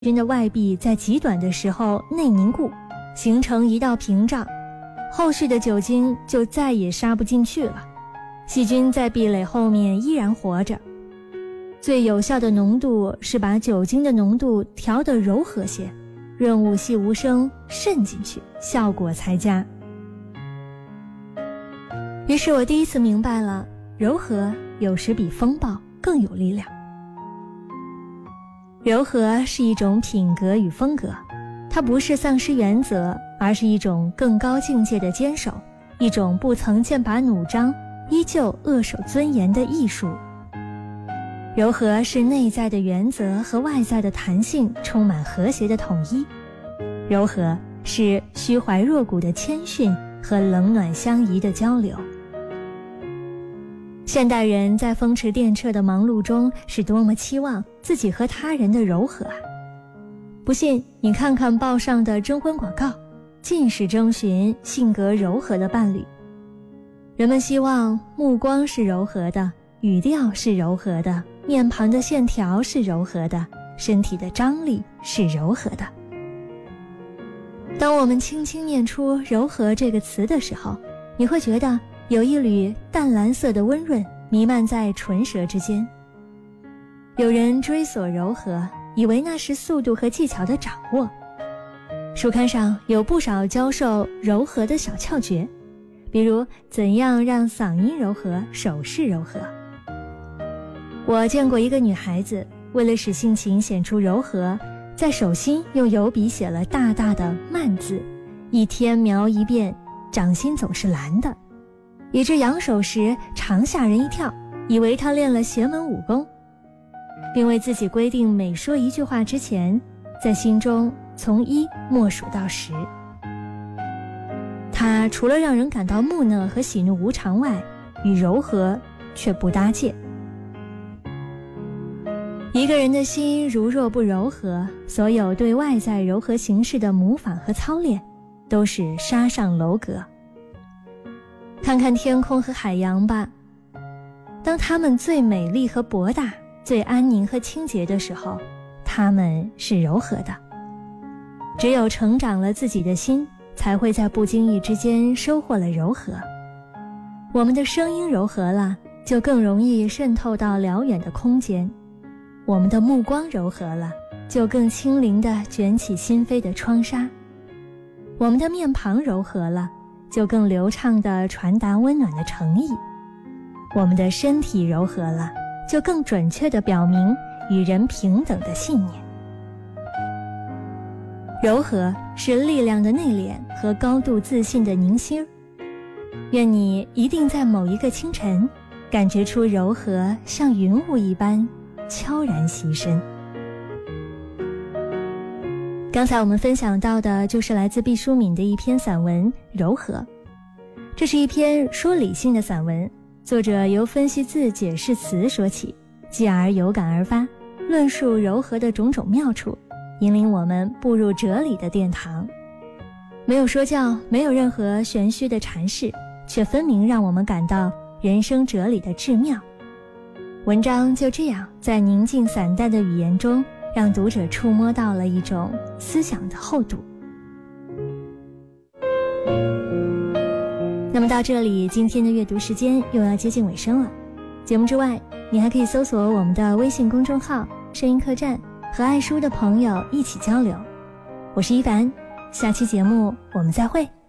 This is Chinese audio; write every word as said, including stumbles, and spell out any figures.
菌的外壁在极短的时候内凝固，形成一道屏障，后续的酒精就再也杀不进去了，细菌在壁垒后面依然活着。最有效的浓度是把酒精的浓度调得柔和些，润物细无声，渗进去，效果才佳。于是我第一次明白了，柔和有时比风暴更有力量。柔和是一种品格与风格，它不是丧失原则，而是一种更高境界的坚守，一种不曾剑拔弩张，依旧扼守尊严的艺术。柔和是内在的原则和外在的弹性充满和谐的统一，柔和是虚怀若谷的谦逊和冷暖相宜的交流。现代人在风驰电掣的忙碌中，是多么期望自己和他人的柔和啊！不信你看看报上的征婚广告，尽是征询性格柔和的伴侣。人们希望目光是柔和的，语调是柔和的，面庞的线条是柔和的，身体的张力是柔和的。当我们轻轻念出柔和这个词的时候，你会觉得有一缕淡蓝色的温润弥漫在唇舌之间。有人追索柔和，以为那是速度和技巧的掌握。书刊上有不少教授柔和的小窍诀，比如怎样让嗓音柔和，手势柔和。我见过一个女孩子，为了使性情显出柔和，在手心用油笔写了大大的慢字，一天描一遍，掌心总是蓝的，以致扬手时常吓人一跳，以为她练了邪门武功，并为自己规定每说一句话之前，在心中从一默数到十。她除了让人感到木讷和喜怒无常外，与柔和却不搭界。一个人的心如若不柔和，所有对外在柔和形式的模仿和操练都是沙上楼阁。看看天空和海洋吧，当它们最美丽和博大，最安宁和清洁的时候，它们是柔和的。只有成长了自己的心，才会在不经意之间收获了柔和。我们的声音柔和了，就更容易渗透到辽远的空间。我们的目光柔和了，就更轻灵地卷起心扉的窗纱。我们的面庞柔和了，就更流畅地传达温暖的诚意。我们的身体柔和了，就更准确地表明与人平等的信念。柔和是力量的内敛和高度自信的凝心。愿你一定在某一个清晨，感觉出柔和像云雾一般悄然袭身。刚才我们分享到的就是来自毕淑敏的一篇散文《柔和》，这是一篇说理性的散文，作者由分析字解释词说起，继而有感而发，论述柔和的种种妙处，引领我们步入哲理的殿堂。没有说教，没有任何玄虚的阐释，却分明让我们感到人生哲理的致妙。文章就这样在宁静散淡的语言中，让读者触摸到了一种思想的厚度。那么到这里，今天的阅读时间又要接近尾声了。节目之外，你还可以搜索我们的微信公众号声音客栈，和爱书的朋友一起交流。我是一凡，下期节目我们再会。